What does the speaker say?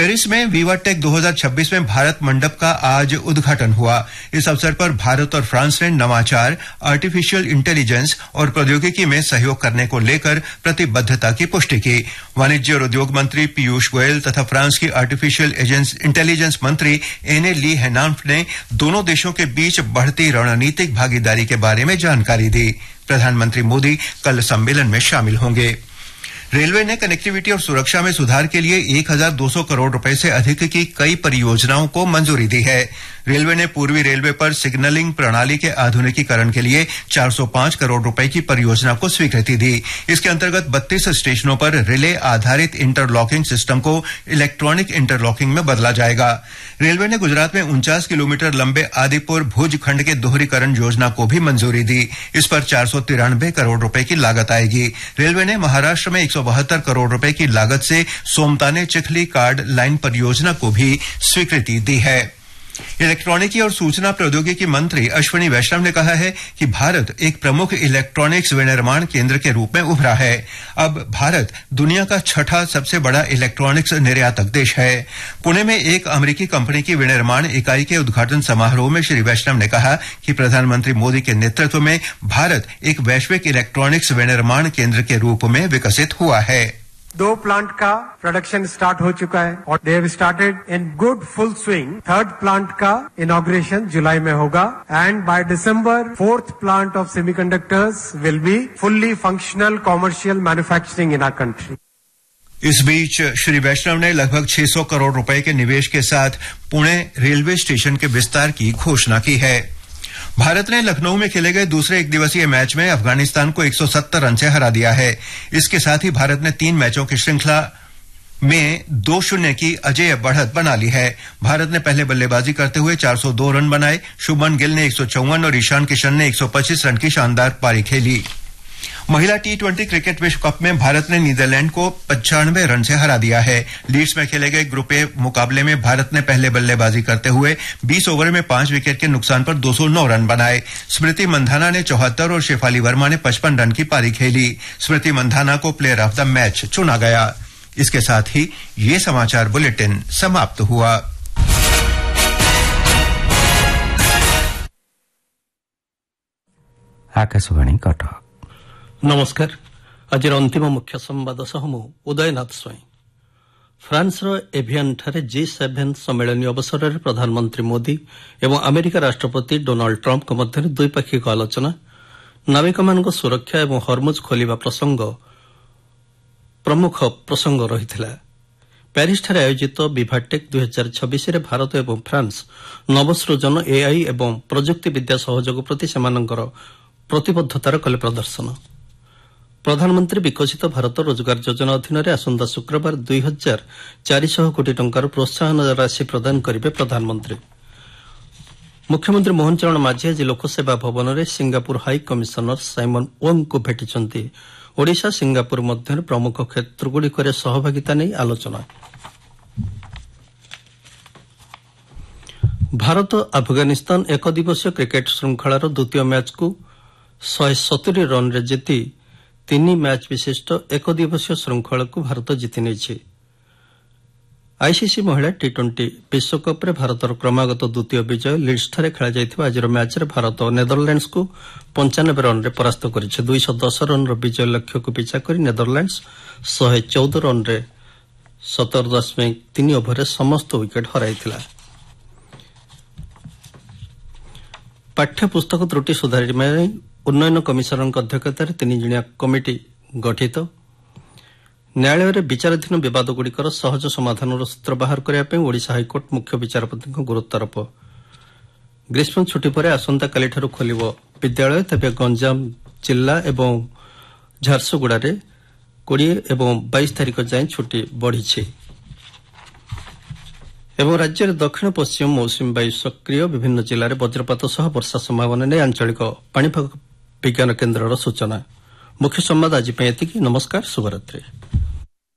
Paris में VivaTech 2026 में भारत मंडप का आज उद्घाटन हुआ। इस अवसर पर भारत और फ्रांस ने नवाचार, आर्टिफिशियल इंटेलिजेंस और प्रौद्योगिकी में सहयोग करने को लेकर प्रतिबद्धता की पुष्टि की। वाणिज्य और उद्योग मंत्री पीयूष गोयल तथा फ्रांस की आर्टिफिशियल इंटेलिजेंस मंत्री एने ली हेनाल्फ ने दोनों देशों के बीच बढ़ती रणनीतिक भागीदारी के बारे में जानकारी दी। प्रधानमंत्री मोदी कल सम्मेलन में शामिल होंगे। रेलवे ने कनेक्टिविटी और सुरक्षा में सुधार के लिए 1,200 करोड़ रुपए से अधिक की कई परियोजनाओं को मंजूरी दी है। रेलवे ने पूर्वी रेलवे पर सिग्नलिंग प्रणाली के आधुनिकीकरण के लिए 405 करोड़ रुपए की परियोजना को स्वीकृति दी। इसके अंतर्गत 32 स्टेशनों पर रिले आधारित इंटरलॉकिंग सिस्टम को इलेक्ट्रॉनिक इंटरलॉकिंग में बदला जाएगा। रेलवे ने गुजरात में 49 किलोमीटर लंबे आदिपुर भुज खंड के दोहरीकरण योजना को भी मंजूरी दी। इस पर 493 करोड़ रुपए की लागत आएगी। रेलवे ने महाराष्ट्र में 172 करोड़ रुपए की लागत से सोमताने चिखली कार्ड लाइन परियोजना को भी स्वीकृति दी है। इलेक्ट्रॉनिकी और सूचना प्रौद्योगिकी मंत्री अश्विनी वैष्णव ने कहा है कि भारत एक प्रमुख इलेक्ट्रॉनिक्स विनिर्माण केंद्र के रूप में उभरा है। अब भारत दुनिया का छठा सबसे बड़ा इलेक्ट्रॉनिक्स निर्यातक देश है। पुणे में एक अमेरिकी कंपनी की विनिर्माण इकाई के उद्घाटन समारोह में श्री वैष्णव ने कहा कि प्रधानमंत्री मोदी के नेतृत्व में भारत एक वैश्विक इलेक्ट्रॉनिक्स विनिर्माण केंद्र के रूप में विकसित हुआ है। 2 प्लांट का प्रोडक्शन स्टार्ट हो चुका है और they have started in good full swing. 3rd plant का इनॉग्रेशन जुलाई में होगा and by December 4th plant of semiconductors will be fully functional commercial manufacturing in our country. इस बीच श्री वैष्णव ने लगभग 600 करोड़ रुपए के निवेश के साथ पुणे रेलवे स्टेशन के विस्तार की घोषणा की है। भारत ने लखनऊ में खेले गए दूसरे एक दिवसीय मैच में अफगानिस्तान को 170 रन से हरा दिया है। इसके साथ ही भारत ने 3 मैचों की श्रृंखला में 2-0 की अजेय बढ़त बना ली है। भारत ने पहले बल्लेबाजी करते हुए 402 रन बनाए। शुभमन गिल ने 154 और ईशान किशन ने 125 रन की शानदार पारी खेली। महिला T20 क्रिकेट विश्व कप में भारत ने नीदरलैंड को 95 रन से हरा दिया है। लीड्स में खेले गए ग्रुप ए मुकाबले में भारत ने पहले बल्लेबाजी करते हुए 20 ओवर में 5 विकेट के नुकसान पर 209 रन बनाए। स्मृति मंधाना ने 74 और शेफाली वर्मा ने 55 रन की पारी खेली। स्मृति मंधाना को प्लेयर ऑफ द मैच चुना गया। इसके साथ ही ये समाचार बुलेटिन समाप्त हुआ। आकाशवाणी कटक। नमस्कार। आज अंतिम मुख्य संवाद सह मु उदयनाथ स्वाई। फ्रांसर एभियान ठारे G7 सम्मेलन अवसर में प्रधानमंत्री मोदी एवं अमेरिका राष्ट्रपति डोनाल्ड ट्रंप मध्य द्विपाक्षिक आलोचना, नाविकमान सुरक्षा और हरमुज खोलिबा प्रसंग प्रमुख प्रसंग रही। प्यारिस ठारे आयोजित विवाटेक 2026 रे भारत और फ्रांस नवसृजन AI एवं प्रजुक्ति विद्या सहयोग प्रति सेमानंकर प्रतिबद्धतार कले प्रदर्शन। प्रधानमंत्री विकसित भारत रोजगार योजना अधीन आसंता शुक्रवार 2,400 कोटी टंकार प्रोत्साहन राशि प्रदान करेंगे प्रधानमंत्री। मुख्यमंत्री मोहन चरण माझी आज लोकसेवा भवन में सिंगापुर हाई कमिशनर साइमन ओंग को भेटिଛନ୍ତି। ओडिशा सिंगापुर मध्य प्रमुख क्षेत्रगुड़िक सहभागिता नहीं आलोचना। भारत अफगानिस्तान एक दिवसीय क्रिकेट श्रृंखलार द्वितीय मैच को 170 रन रे जीति 3 मैच विशिष्ट एक दिवसीय श्रृंखला को भारत जीति नहीं। आईसीसी महिला T20 विश्वकप रे भारतर क्रमागत द्वितीय विजय लीड्स ठारे खेला जायथिबा आजिर मैच रे भारत नेदरलैंड्स को 95 रन रे परास्त करिছে। 210 रन रो विजय लक्ष्य को पीछा करी नेदरलैंड्स 114 रन रे 17.3 ओवर रे समस्त विकेट हराइथिला। पाठ्य पुस्तक त्रुटि सुधार में उन्नयन कमिशनर अध्यक्षतार 3 जणिया कमिटी गठित। न्यायालय में विचाराधीन विवादगुड़िकर सहज समाधान सूत्र बाहर करने ओडिशा हाइकोर्ट मुख्य विचारपति गुरुत्वारोप। ग्रीष्म छुट्टी पर आसंताकाली खोल विद्यालय, तेज गंजाम जिला एवं झारसुगुड़ा 20 और 22 तारीख जाए छुट्टी बढ़ी। एवं राज्य में दक्षिण पश्चिम मौसुमी वायु सक्रिय, विभिन्न जिले में वज्रपात सह वर्षा संभावना नहीं आंचलिक पाणीपाग विज्ञान केन्द्र सूचना। मुख्य संवाद आज नमस्कार, शुभरात्रि।